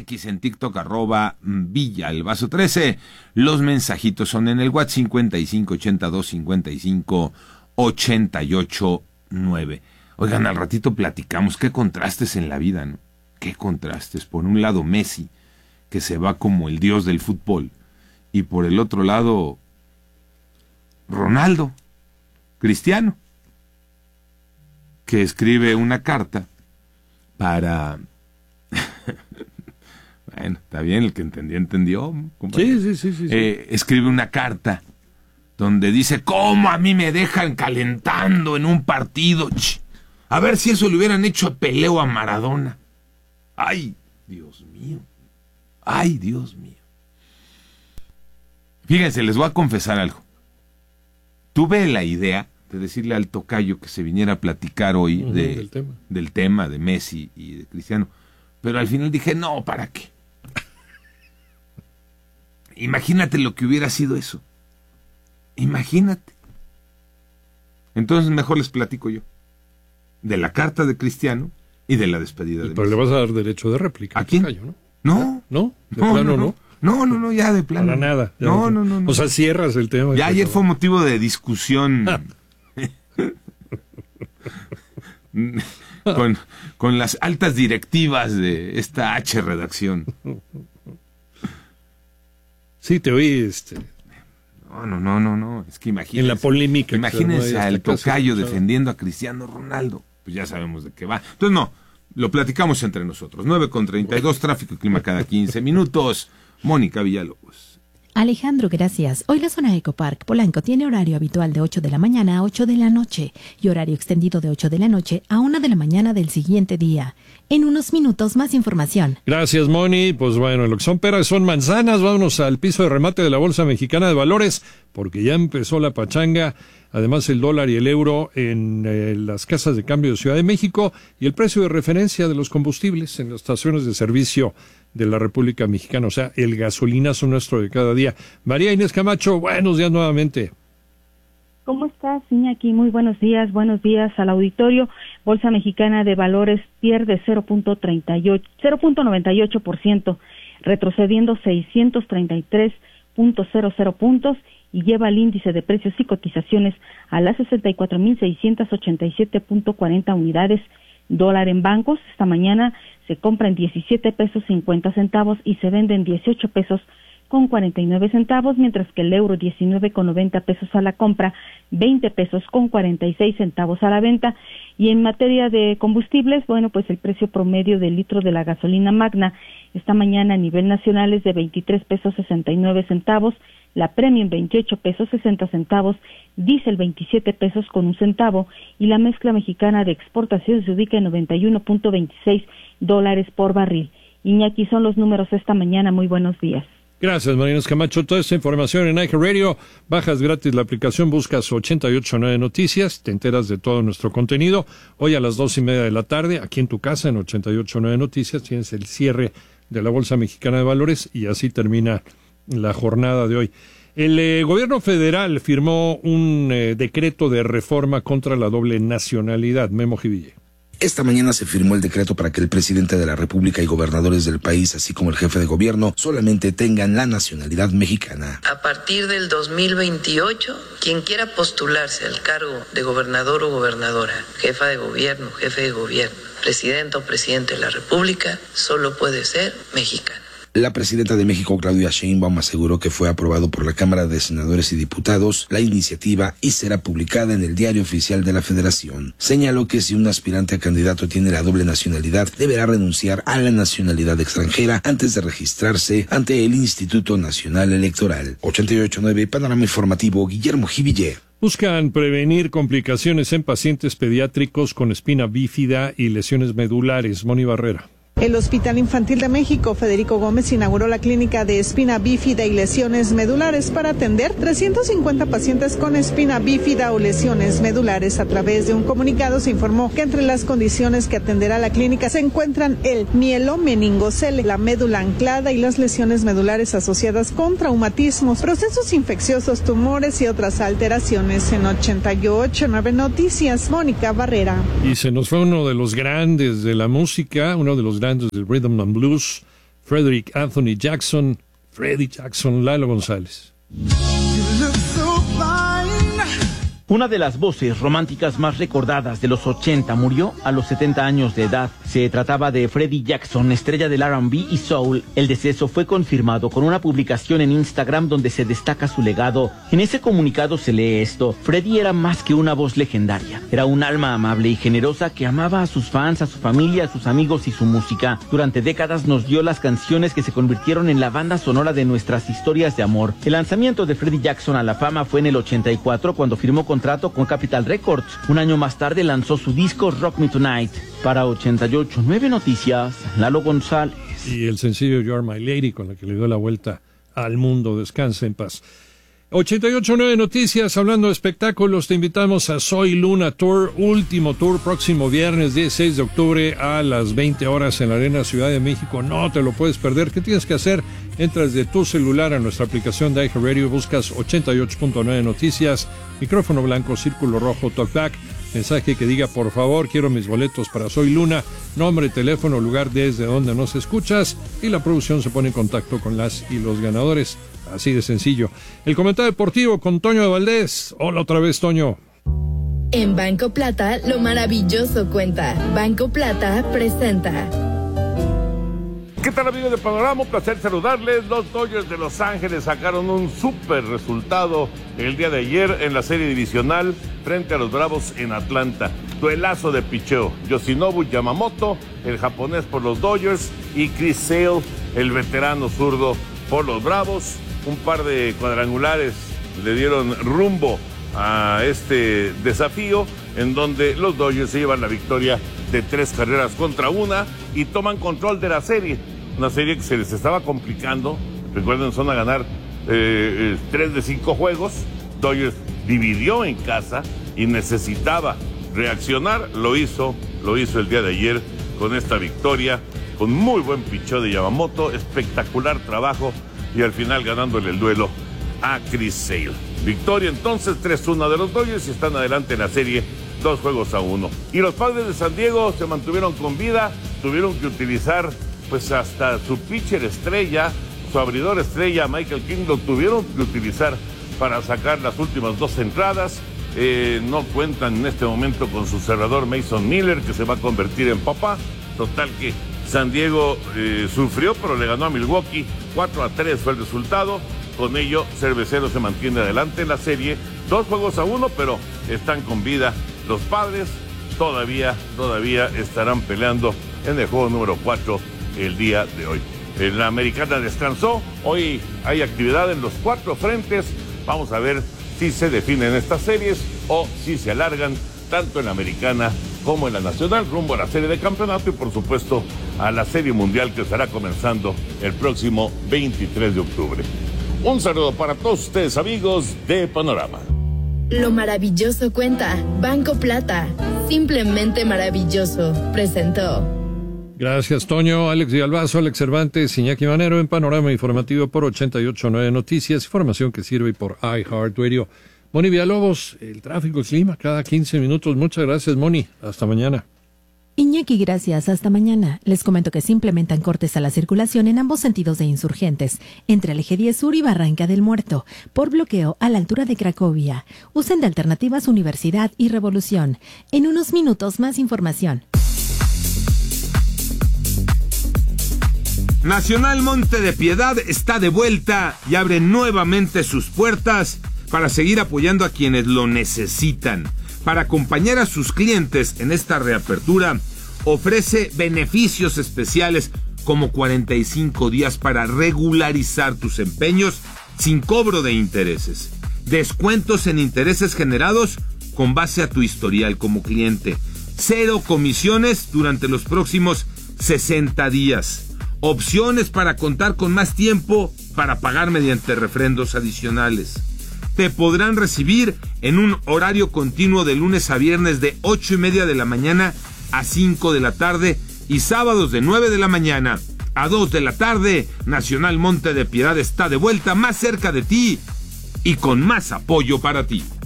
MX, en TikTok, @Villalbazo13. Los mensajitos son en el WhatsApp 5582558889. Oigan, al ratito platicamos qué contrastes en la vida, ¿no? Qué contrastes. Por un lado, Messi, que se va como el dios del fútbol, y por el otro lado, Ronaldo, Cristiano, que escribe una carta para... Bueno, está bien, el que entendió. Sí. Escribe una carta donde dice, ¿cómo a mí me dejan calentando en un partido? A ver si eso le hubieran hecho a Pelé o a Maradona. ¡Ay, Dios mío! ¡Ay, Dios mío! Fíjense, les voy a confesar algo. Tuve la idea de decirle al tocayo que se viniera a platicar hoy del tema de Messi y de Cristiano, pero al final dije, no, ¿para qué? Imagínate lo que hubiera sido eso. Imagínate. Entonces mejor les platico yo de la carta de Cristiano y de la despedida de Pero Messi. le vas a dar derecho de réplica. ¿A quién? Tocayo, ¿no? ¿No? ¿De plano no? No, ya de plano. Para nada. No. O sea, cierras el tema. Ya ayer fue motivo de discusión con las altas directivas de esta H redacción. Sí, te oí, No. Es que imagínense. en la polémica. Imagínense al tocayo defendiendo a Cristiano Ronaldo. Pues ya sabemos de qué va. Entonces, no, lo platicamos entre nosotros. 9:32, tráfico y clima cada 15 minutos. Mónica Villalobos. Alejandro, gracias. Hoy la zona Ecopark Polanco tiene horario habitual de 8 de la mañana a 8 de la noche y horario extendido de 8 de la noche a 1 de la mañana del siguiente día. En unos minutos más información. Gracias, Moni. Pues bueno, lo que son peras son manzanas. Vámonos al piso de remate de la Bolsa Mexicana de Valores, porque ya empezó la pachanga. Además, el dólar y el euro en las casas de cambio de Ciudad de México y el precio de referencia de los combustibles en las estaciones de servicio de la República Mexicana. O sea, el gasolinazo nuestro de cada día. María Inés Camacho, buenos días nuevamente. ¿Cómo estás, Iñaki? Muy buenos días al auditorio. Bolsa Mexicana de Valores pierde 0.98%, retrocediendo 633.00 puntos y lleva el índice de precios y cotizaciones a las 64.687.40 unidades. Dólar en bancos, esta mañana se compra en 17 pesos 50 centavos y se vende en 18 pesos con 49 centavos, mientras que el euro 19,90 pesos a la compra, 20 pesos con 46 centavos a la venta. Y en materia de combustibles, bueno, pues el precio promedio del litro de la gasolina magna esta mañana a nivel nacional es de 23 pesos 69 centavos, la premium 28 pesos 60 centavos, diésel 27 pesos con un centavo y la mezcla mexicana de exportación se ubica en $91.26 por barril. Iñaki, son los números esta mañana. Muy buenos días. Gracias, María Inés Camacho. Toda esta información en iHeartRadio. Bajas gratis la aplicación, buscas 889 Noticias, te enteras de todo nuestro contenido. Hoy a las 2:30 de la tarde, aquí en tu casa, en 889 Noticias, tienes el cierre de la Bolsa Mexicana de Valores y así termina la jornada de hoy. El gobierno federal firmó un decreto de reforma contra la doble nacionalidad. Memo Jiville. Esta mañana se firmó el decreto para que el presidente de la República y gobernadores del país, así como el jefe de gobierno, solamente tengan la nacionalidad mexicana. A partir del 2028, quien quiera postularse al cargo de gobernador o gobernadora, jefa de gobierno, jefe de gobierno, presidente o presidente de la República, solo puede ser mexicano. La presidenta de México, Claudia Sheinbaum, aseguró que fue aprobado por la Cámara de Senadores y Diputados la iniciativa y será publicada en el Diario Oficial de la Federación. Señaló que si un aspirante a candidato tiene la doble nacionalidad, deberá renunciar a la nacionalidad extranjera antes de registrarse ante el Instituto Nacional Electoral. 88.9 Panorama Informativo, Guillermo Jiville. Buscan prevenir complicaciones en pacientes pediátricos con espina bífida y lesiones medulares. Moni Barrera. El Hospital Infantil de México, Federico Gómez, inauguró la clínica de espina bífida y lesiones medulares para atender 350 pacientes con espina bífida o lesiones medulares. A través de un comunicado se informó que entre las condiciones que atenderá la clínica se encuentran el mielomeningocele, la médula anclada y las lesiones medulares asociadas con traumatismos, procesos infecciosos, tumores y otras alteraciones. En 88.9 Noticias, Mónica Barrera. Y se nos fue uno de los grandes de la música, uno de los grandes del Rhythm and Blues, Frederick Anthony Jackson, Freddie Jackson, Lalo González. Una de las voces románticas más recordadas de los 80 murió a los 70 años de edad. Se trataba de Freddie Jackson, estrella del R&B y soul. El deceso fue confirmado con una publicación en Instagram donde se destaca su legado. En ese comunicado se lee esto: Freddie era más que una voz legendaria. Era un alma amable y generosa que amaba a sus fans, a su familia, a sus amigos y su música. Durante décadas nos dio las canciones que se convirtieron en la banda sonora de nuestras historias de amor. El lanzamiento de Freddie Jackson a la fama fue en el 84 cuando firmó contrato con Capitol Records. Un año más tarde lanzó su disco Rock Me Tonight. Para 88.9 Noticias, Lalo González. Y el sencillo You Are My Lady, con la que le dio la vuelta al mundo. Descanse en paz. 88.9 Noticias, hablando de espectáculos, te invitamos a Soy Luna Tour, último tour, próximo viernes 16 de octubre a las 20 horas en la Arena Ciudad de México. No te lo puedes perder. ¿Qué tienes que hacer? Entras de tu celular a nuestra aplicación de iHeartRadio, buscas 88.9 Noticias, micrófono blanco, círculo rojo, talkback, mensaje que diga por favor quiero mis boletos para Soy Luna, nombre, teléfono, lugar desde donde nos escuchas, y la producción se pone en contacto con las y los ganadores. Así de sencillo. El comentario deportivo con Toño de Valdés. Hola otra vez, Toño. En Banco Plata, lo maravilloso cuenta. Banco Plata presenta. ¿Qué tal, amigos de Panorama? Un placer saludarles. Los Dodgers de Los Ángeles sacaron un súper resultado el día de ayer en la serie divisional frente a los Bravos en Atlanta. Duelazo de picheo. Yoshinobu Yamamoto, el japonés por los Dodgers, y Chris Sale, el veterano zurdo por los Bravos. Un par de cuadrangulares le dieron rumbo a este desafío, en donde los Dodgers se llevan la victoria de 3-1 y toman control de la serie. Una serie que se les estaba complicando. Recuerden, son a ganar 3 de 5 juegos. Dodgers dividió en casa y necesitaba reaccionar. Lo hizo el día de ayer con esta victoria, con muy buen picheo de Yamamoto, espectacular trabajo, y al final ganándole el duelo a Chris Sale. Victoria entonces 3-1 de los Dodgers y están adelante en la serie 2-1. Y los Padres de San Diego se mantuvieron con vida, tuvieron que utilizar pues hasta su pitcher estrella, su abridor estrella, Michael King, lo tuvieron que utilizar para sacar las últimas 2 entradas. No cuentan en este momento con su cerrador Mason Miller, que se va a convertir en papá. Total que San Diego sufrió, pero le ganó a Milwaukee. 4-3 fue el resultado. Con ello, Cervecero se mantiene adelante en la serie 2-1, pero están con vida los Padres. Todavía estarán peleando en el juego número 4 el día de hoy. La Americana descansó. Hoy hay actividad en los 4 frentes. Vamos a ver si se definen estas series o si se alargan tanto en la Americana como en la Nacional, rumbo a la serie de campeonato y por supuesto a la serie mundial que estará comenzando el próximo 23 de octubre. Un saludo para todos ustedes, amigos de Panorama. Lo maravilloso cuenta. Banco Plata, simplemente maravilloso, presentó. Gracias, Toño. Alex Villalbazo, Alex Cervantes, Iñaki Manero en Panorama Informativo por 88.9 Noticias, información que sirve por iHeartRadio. Moni Villalobos, el tráfico, el clima, cada 15 minutos. Muchas gracias, Moni. Hasta mañana. Iñaki, gracias. Hasta mañana. Les comento que se implementan cortes a la circulación en ambos sentidos de Insurgentes, entre el Eje 10 Sur y Barranca del Muerto, por bloqueo a la altura de Cracovia. Usen de alternativas Universidad y Revolución. En unos minutos, más información. Nacional Monte de Piedad está de vuelta y abre nuevamente sus puertas para seguir apoyando a quienes lo necesitan. Para acompañar a sus clientes en esta reapertura, ofrece beneficios especiales como 45 días para regularizar tus empeños sin cobro de intereses. Descuentos en intereses generados con base a tu historial como cliente. 0 comisiones durante los próximos 60 días. Opciones para contar con más tiempo para pagar mediante refrendos adicionales. Te podrán recibir en un horario continuo de lunes a viernes de 8:30 de la mañana a 5 de la tarde y sábados de 9 de la mañana a 2 de la tarde. Nacional Monte de Piedad está de vuelta, más cerca de ti y con más apoyo para ti.